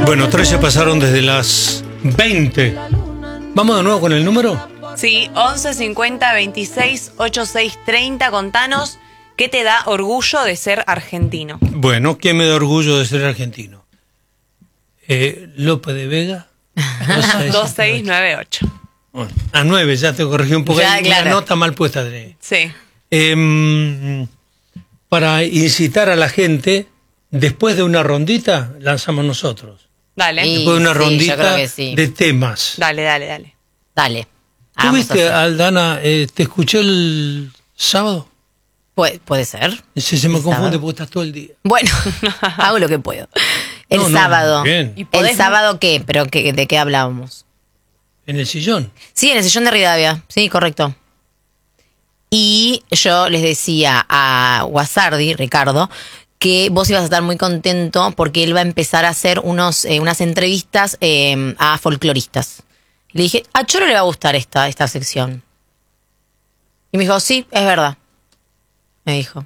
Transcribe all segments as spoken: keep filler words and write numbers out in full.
Bueno, trece pasaron desde las veinte. ¿Vamos de nuevo con el número? Sí, once cincuenta veintiséis ochenta y seis treinta. Contanos qué te da orgullo de ser argentino. Bueno, ¿qué me da orgullo de ser argentino? Eh, López de Vega. dos seis nueve ocho. Bueno, a nueve, ya te corregí un poco. Ya, Hay claro. una nota mal puesta de... Sí. Eh, para incitar a la gente, después de una rondita, lanzamos nosotros. Dale. Y- Después de una sí, yo rondita creo que sí. de temas. Dale, dale, dale. Dale. ¿Tú Vamos a viste, hacer. Aldana, eh, te escuché el sábado? Pu- puede ser. Se, se me ¿El confunde sábado? porque estás todo el día. Bueno, hago lo que puedo. El No, no, sábado. bien. ¿Y ¿El podés- sábado qué? ¿Pero qué, de qué hablábamos? En el sillón. Sí, en el sillón de Rivadavia. Sí, correcto. Y yo les decía a Guasardi, Ricardo, que vos ibas a estar muy contento porque él va a empezar a hacer unos, eh, unas entrevistas eh, a folcloristas. Le dije, a Choro le va a gustar esta, esta sección. Y me dijo, sí, es verdad. Me dijo.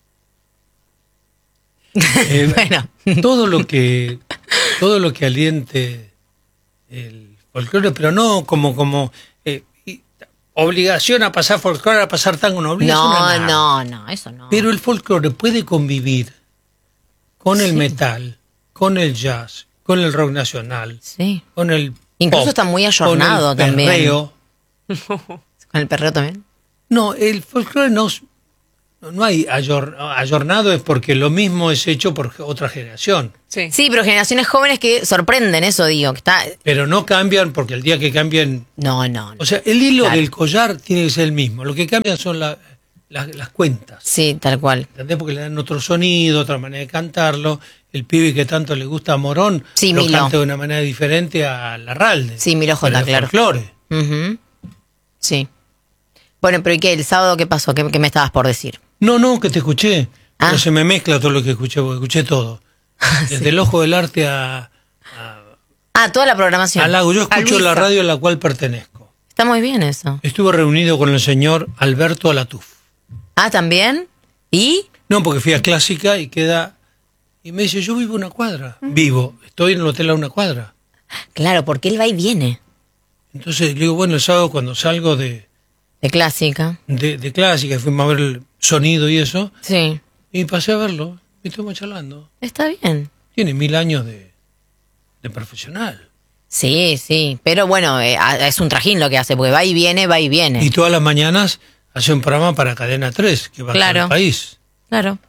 Eh, Bueno. todo lo que todo lo que aliente el folclore, pero no como como eh, y- obligación a pasar folclore, a pasar tango, no obligación a No, nada. no, no, eso no. Pero el folclore puede convivir con el Sí. metal, con el jazz, con el rock nacional, Sí. con el Incluso pop, está muy con ayornado el también. perreo. ¿Con el perreo también? No, el folclore no, no hay ayor- ayornado, es porque lo mismo es hecho por otra generación. Sí. Sí, pero generaciones jóvenes que sorprenden, eso digo, que está... Pero no cambian porque el día que cambian... No, no, no. O sea, el hilo Claro. del collar tiene que ser el mismo. Lo que cambian son la- la- las cuentas. Sí, tal cual. ¿Entendés? Porque le dan otro sonido, otra manera de cantarlo. El pibe que tanto le gusta a Morón Sí, lo Milo. canta de una manera diferente a Larralde. Sí, Milo J, Pero de claro. folclore. Ujú. Sí. Bueno, pero ¿y qué? ¿El sábado qué pasó? ¿Qué, qué me estabas por decir? No, no, que te escuché. Ah. Pero se me mezcla todo lo que escuché, porque escuché todo. Desde el ojo del arte a, Ah, toda la programación. a Lago. Yo A escucho la Luisa. radio a la cual pertenezco. Está muy bien eso. Estuve reunido con el señor Alberto Alatuf. Ah, ¿también? ¿Y? No, porque fui a Clásica y queda... Y me dice, yo vivo a una cuadra. Vivo, estoy en el hotel a una cuadra. Claro, porque él va y viene. Entonces le digo, bueno, el sábado cuando salgo de, De clásica. de, de Clásica, fuimos a ver el sonido y eso, Sí. y pasé a verlo, y estuvimos charlando. Está bien. Tiene mil años de, de profesional. Sí, sí. Pero bueno, eh, a- es un trajín lo que hace, porque va y viene, va y viene. Y todas las mañanas hace un programa para Cadena tres, que va a Claro. todo el país. Claro.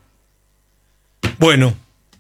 Bueno,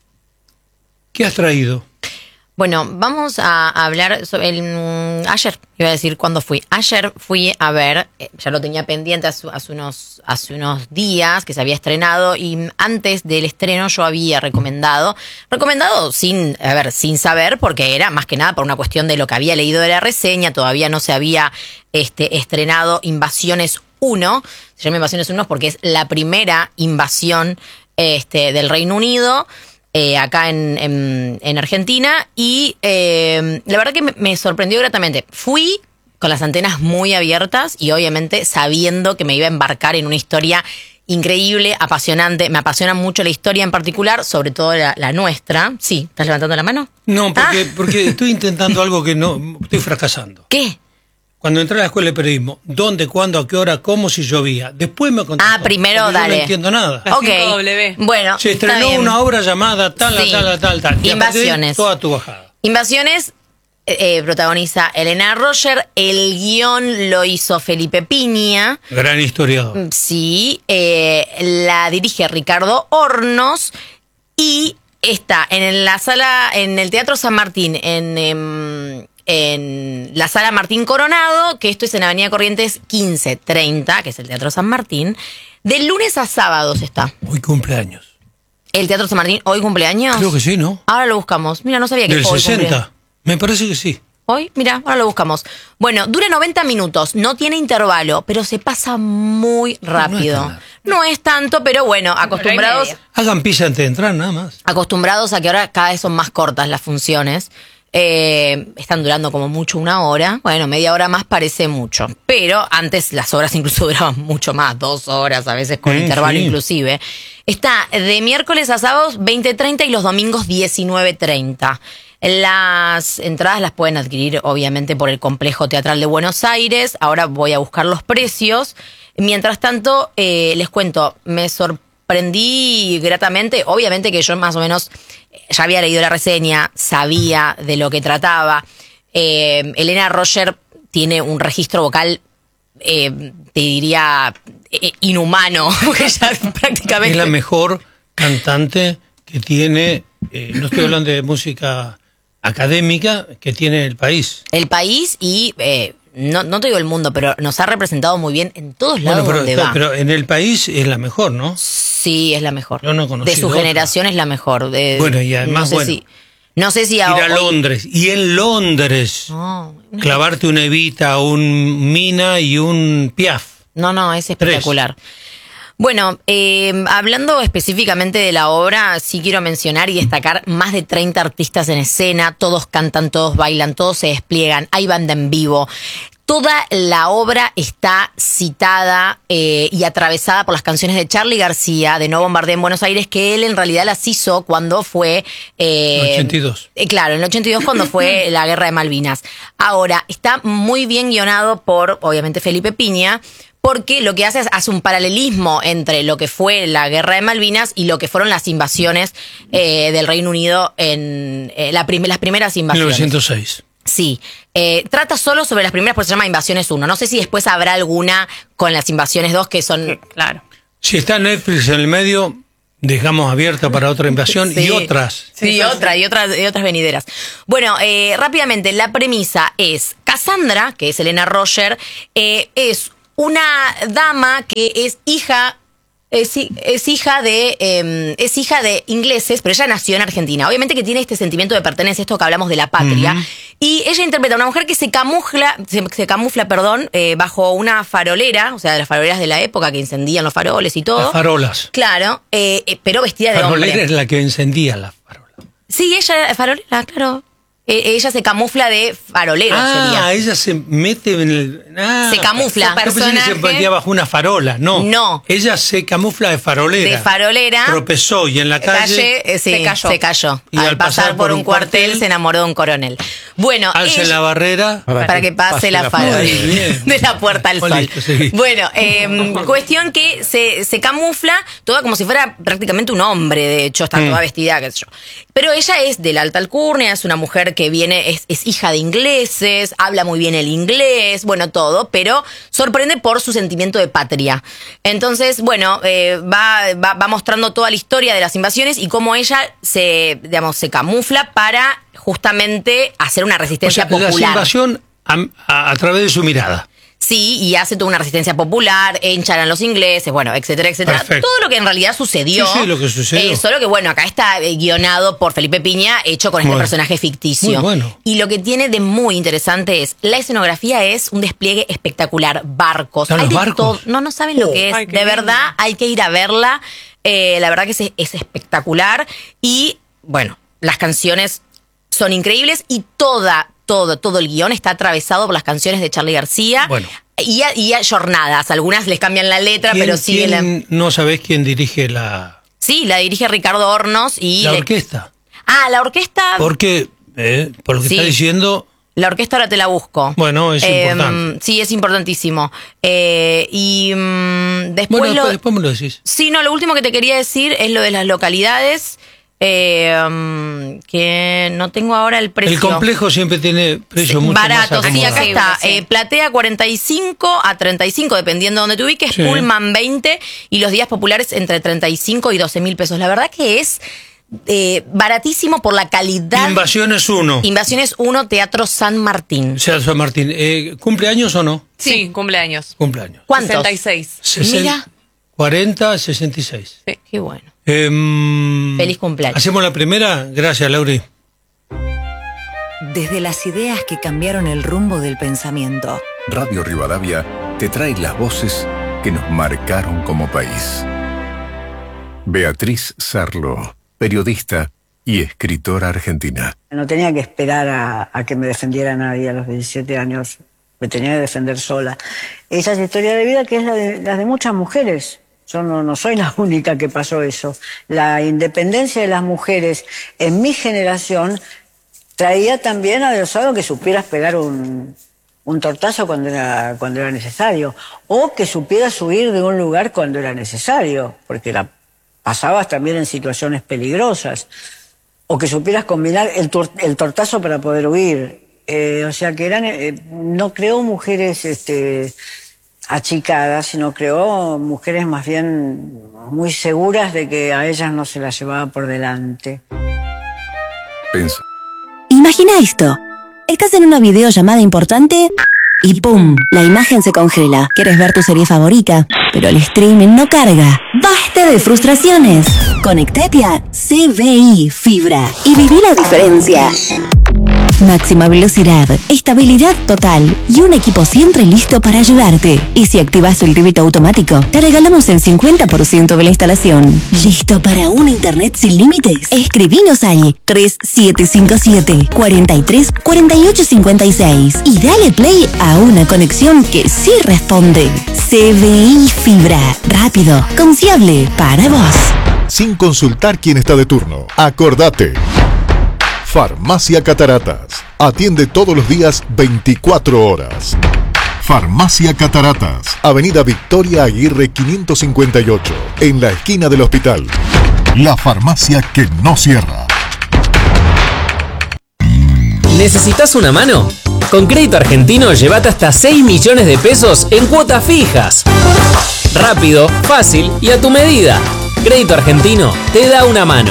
¿qué has traído? Bueno, vamos a hablar sobre el, mm, ayer, iba a decir cuándo fui. Ayer fui a ver, eh, ya lo tenía pendiente hace, hace unos, hace unos días que se había estrenado y antes del estreno yo había recomendado, recomendado sin, a ver, sin saber porque era más que nada por una cuestión de lo que había leído de la reseña, todavía no se había este, estrenado Invasiones uno, se llama Invasiones uno porque es la primera invasión este, del Reino Unido. Eh, acá en, en, en Argentina y eh, la verdad que me, me sorprendió gratamente. Fui con las antenas muy abiertas y obviamente sabiendo que me iba a embarcar en una historia increíble, apasionante. Me apasiona mucho la historia en particular, sobre todo la, la nuestra. Sí, ¿estás levantando la mano? No, porque, Ah. porque estoy intentando algo que no, estoy fracasando. ¿Qué? Cuando entré a la escuela de periodismo, ¿dónde, cuándo, a qué hora, cómo, si llovía? Después me contestó. Ah, primero porque yo dale. no entiendo nada. La Ok. cinco W. Bueno, Se está estrenó bien. una obra llamada tal, Sí. tal, tal, tal. Y a partir de ahí, Invasiones. toda tu bajada. Invasiones eh, protagoniza Elena Roger. El guión lo hizo Felipe Piña. Gran historiador. Sí, eh, la dirige Ricardo Hornos y está en la sala, en el Teatro San Martín, en, em, en la sala Martín Coronado, que esto es en Avenida Corrientes quince treinta, que es el Teatro San Martín. De lunes a sábados está. Hoy cumpleaños. ¿El Teatro San Martín hoy cumpleaños? Creo que sí, ¿no? Ahora lo buscamos. Mira, no sabía que Del hoy sesenta. cumpleaños. Me parece que sí. Hoy, mira, ahora lo buscamos. Bueno, dura noventa minutos, no tiene intervalo, pero se pasa muy rápido. No es tan No es tanto, pero bueno, acostumbrados, Hagan pizza antes de entrar, nada más. acostumbrados a que ahora cada vez son más cortas las funciones. Eh, están durando como mucho una hora. Bueno, media hora más parece mucho. Pero antes las horas incluso duraban mucho más, dos horas, a veces con Mm, intervalo sí. inclusive. Está de miércoles a sábados veinte treinta y los domingos diecinueve treinta. Las entradas las pueden adquirir obviamente por el Complejo Teatral de Buenos Aires. Ahora voy a buscar los precios. Mientras tanto, eh, les cuento, me sorprendí gratamente. Obviamente que yo más o menos ya había leído la reseña, sabía de lo que trataba. Eh, Helena Roger tiene un registro vocal, eh, te diría, eh, inhumano, porque ya prácticamente... Es la mejor cantante que tiene, eh, no estoy hablando de música académica, que tiene el país. El país y, eh, no, no te digo el mundo, pero nos ha representado muy bien en todos lados Bueno, pero, donde está- va. pero en el país es la mejor, ¿no? Sí, es la mejor. Yo no he conocido de su otra. generación es la mejor. De- Bueno, y además, no sé bueno, si, no sé si Ir ahora... a Londres, y en Londres, No, clavarte una Evita, un Mina y un Piaf. no, no, es espectacular. Bueno, eh, hablando específicamente de la obra, sí quiero mencionar y destacar más de treinta artistas en escena, todos cantan, todos bailan, todos se despliegan, hay banda en vivo. Toda la obra está citada eh, y atravesada por las canciones de Charly García, de No Bombardé en Buenos Aires, que él en realidad las hizo cuando fue... Eh, ochenta y dos. eh, claro, en el ochenta y dos cuando fue la Guerra de Malvinas. Ahora, está muy bien guionado por, obviamente, Felipe Piña, porque lo que hace es hace un paralelismo entre lo que fue la Guerra de Malvinas y lo que fueron las invasiones eh, del Reino Unido en eh, la prim- las primeras mil invasiones. novecientos seis. Sí, eh, trata solo sobre las primeras, porque se llama Invasiones uno. No sé si después habrá alguna con las Invasiones dos, que son... Claro. Si está Netflix en el medio, dejamos abierta para otra invasión Sí. y otras. Sí, Sí, otra, y otras, y otras venideras. Bueno, eh, rápidamente, la premisa es Cassandra, que es Helena Roger, eh, es una dama que es hija... Es, hi- es hija de eh, es hija de ingleses, pero ella nació en Argentina. Obviamente que tiene este sentimiento de pertenencia, esto que hablamos de la patria. Ujú. Y ella interpreta a una mujer que se camufla, se, se camufla, perdón, eh, bajo una farolera, o sea, de las faroleras de la época que encendían los faroles y todo. Las farolas. Claro, eh, eh, pero vestida de Farolera hombre. es la que encendía la farola. Sí, ella, farolera, claro. Eh, ella se camufla de farolero, Ah, sería. ella se mete en el... Ah, Se camufla. Yo pensé que se Personaje. metía bajo una farola. No. No. Ella se camufla de farolera. De farolera. Tropezó y en la calle... Calle, eh, sí, se cayó. Se cayó. Y al, al pasar, por un cuartel, se enamoró de un coronel. Bueno, Alza ella- la barrera. para que pase la farola. farola Muy bien. de la puerta al Oh, sol. listo, seguí. Bueno, eh, cuestión que se, se camufla toda como si fuera prácticamente un hombre, de hecho, está Mm. toda vestida, qué sé yo. Pero ella es de la alta alcurnia, es una mujer que viene, es, es hija de ingleses, habla muy bien el inglés, bueno, todo, pero sorprende por su sentimiento de patria. Entonces, bueno, eh, va, va, va mostrando toda la historia de las invasiones y cómo ella se, digamos, se camufla para justamente hacer una O resistencia sea, la popular. invasión a, a- a través de su mirada. Sí, y hace toda una resistencia popular, hinchan a los ingleses, bueno, etcétera, etcétera. Perfecto. Todo lo que en realidad sucedió. Sí, sí, lo que sucedió. Eh, solo que, bueno, acá está eh, guionado por Felipe Piña, hecho con este Bueno. personaje ficticio. Muy bueno. Y lo que tiene de muy interesante es, la escenografía es un despliegue espectacular. Barcos. ¿Están hay los de barcos? todo. No, no saben lo que es. Ay, qué de lindo. verdad, hay que ir a verla. Eh, la verdad que es, es espectacular. Y, bueno, las canciones son increíbles y toda, todo, todo el guión está atravesado por las canciones de Charly García. Bueno. Y a, y a jornadas. Algunas les cambian la letra, ¿Quién- pero sigue la... quién- No sabés quién dirige la, Sí, la dirige Ricardo Hornos y... la le- orquesta. Ah, la orquesta... Porque, eh, por lo que Sí. está diciendo, La orquesta ahora te la busco. Bueno, es Eh, importante. Sí, es importantísimo. Eh, y mm, después bueno, lo... después, después me lo decís. Sí, no, lo último que te quería decir es lo de las localidades, eh, mm, que no tengo ahora el precio. El complejo siempre tiene precios mucho Barato, más sí, acá acomodados. está. Sí. Eh, Platea cuarenta y cinco a treinta y cinco, dependiendo de donde te ubiques. Sí. Pullman veinte y los días populares entre treinta y cinco y doce mil pesos. La verdad que es eh, baratísimo por la calidad. Invasiones uno. Invasiones uno, Teatro San Martín. O sea, San Martín, eh, ¿cumpleaños o no? Sí, cumpleaños. Cumpleaños. ¿Cuántos? sesenta y seis. Sesen- Mira. cuarenta, sesenta y seis. Sí. Qué bueno. Em, Feliz cumpleaños. ¿Hacemos la primera? Gracias, Lauri. Desde las ideas que cambiaron el rumbo del pensamiento. Radio Rivadavia te trae las voces que nos marcaron como país. Beatriz Sarlo, periodista y escritora argentina. No tenía que esperar a, a que me defendiera nadie a los diecisiete años. Me tenía que defender sola. Esa es la historia de vida que es la de, la de muchas mujeres. Yo no, no soy la única que pasó eso. La independencia de las mujeres en mi generación traía también adosado que supieras pegar un, un tortazo cuando era, cuando era necesario, o que supieras huir de un lugar cuando era necesario, porque la pasabas también en situaciones peligrosas, o que supieras combinar el, tor el tortazo para poder huir. Eh, o sea que eran, eh, no creó mujeres este, achicadas, sino creó mujeres más bien muy seguras de que a ellas no se las llevaba por delante. Pensa. Imagina esto. Estás en una videollamada importante y ¡pum! La imagen se congela. Quieres ver tu serie favorita, pero el streaming no carga. ¡Basta de frustraciones! Conectate a C V I Fibra y viví la diferencia. Máxima velocidad, estabilidad total y un equipo siempre listo para ayudarte. Y si activas el débito automático, te regalamos el cincuenta por ciento de la instalación. ¿Listo para un internet sin límites? Escribinos al tres siete cinco siete, cuatro tres, cuatro ocho cinco seis y dale play a una conexión que sí responde. C V I Fibra, rápido, confiable para vos. Sin consultar quién está de turno. Acordate. Farmacia Cataratas. Atiende todos los días veinticuatro horas. Farmacia Cataratas. Avenida Victoria Aguirre quinientos cincuenta y ocho. En la esquina del hospital. La farmacia que no cierra. ¿Necesitas una mano? Con Crédito Argentino llévate hasta seis millones de pesos en cuotas fijas. Rápido, fácil y a tu medida. Crédito Argentino te da una mano.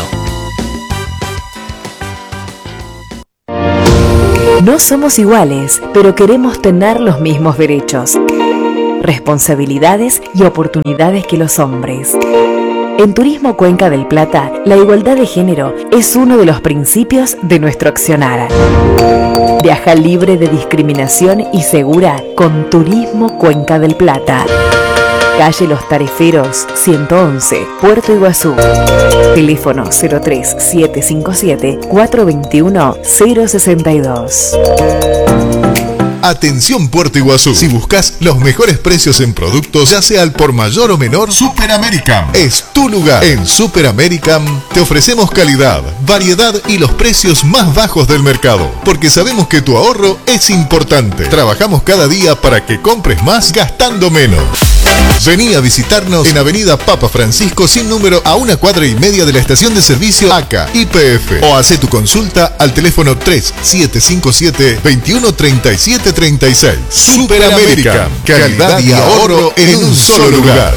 No somos iguales, pero queremos tener los mismos derechos, responsabilidades y oportunidades que los hombres. En Turismo Cuenca del Plata, la igualdad de género es uno de los principios de nuestro accionar. Viaja libre de discriminación y segura con Turismo Cuenca del Plata. Calle Los Tareferos, ciento once, Puerto Iguazú. Teléfono cero tres siete cinco siete, cuatro dos uno, cero seis dos. Atención Puerto Iguazú. Si buscas los mejores precios en productos, ya sea al por mayor o menor, Super American es tu lugar. En Super American te ofrecemos calidad, variedad y los precios más bajos del mercado, porque sabemos que tu ahorro es importante. Trabajamos cada día para que compres más gastando menos. Vení a visitarnos en Avenida Papa Francisco sin número a una cuadra y media de la estación de servicio A C A Y P F o hace tu consulta al teléfono tres siete cinco siete, veintiuno treinta y siete treinta y seis. Super American, calidad y ahorro en un solo lugar.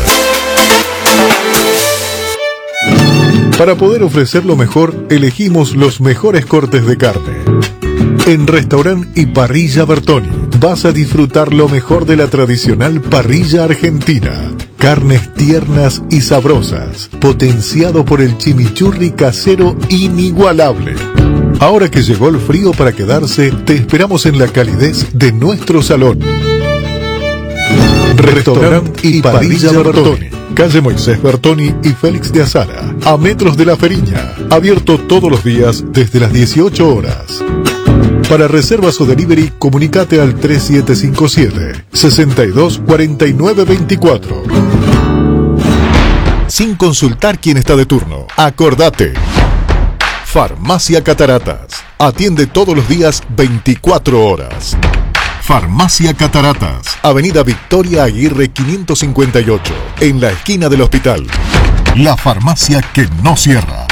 Para poder ofrecer lo mejor, elegimos los mejores cortes de carne. En Restaurante y Parrilla Bertoni vas a disfrutar lo mejor de la tradicional parrilla argentina. Carnes tiernas y sabrosas, potenciado por el chimichurri casero inigualable. Ahora que llegó el frío para quedarse, te esperamos en la calidez de nuestro salón. Restaurante y Parrilla Bertoni, calle Moisés Bertoni y Félix de Azara, a metros de La Feriña, abierto todos los días desde las dieciocho horas. Para reservas o delivery, comunicate al tres siete cinco siete, seis dos cuatro nueve dos cuatro. Sin consultar quién está de turno. Acordate. Farmacia Cataratas. Atiende todos los días veinticuatro horas. Farmacia Cataratas. Avenida Victoria Aguirre quinientos cincuenta y ocho. En la esquina del hospital. La farmacia que no cierra.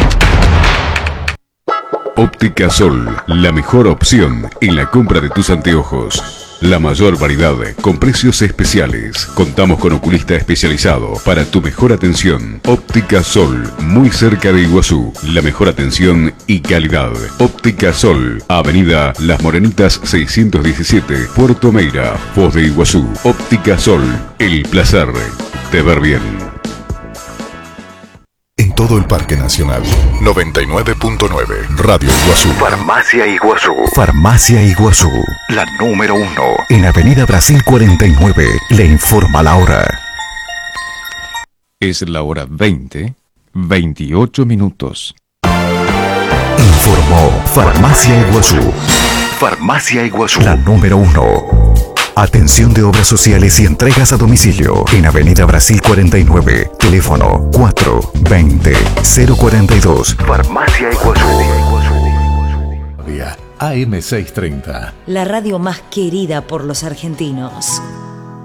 Óptica Sol, la mejor opción en la compra de tus anteojos. La mayor variedad con precios especiales. Contamos con oculista especializado para tu mejor atención. Óptica Sol, muy cerca de Iguazú. La mejor atención y calidad. Óptica Sol, Avenida Las Morenitas seiscientos diecisiete, Puerto Meira, Foz de Iguazú. Óptica Sol, el placer de ver bien. En todo el Parque Nacional, noventa y nueve punto nueve, Radio Iguazú. Farmacia Iguazú. Farmacia Iguazú, la número uno. En Avenida Brasil cuarenta y nueve, le informa la hora. Es la hora veinte, veintiocho minutos. Informó Farmacia Iguazú. Farmacia Iguazú, la número uno. Atención de obras sociales y entregas a domicilio en Avenida Brasil cuarenta y nueve, teléfono cuatro veinte, cero cuarenta y dos. Farmacia Iguazú. Patria, A M seiscientos treinta. La radio más querida por los argentinos.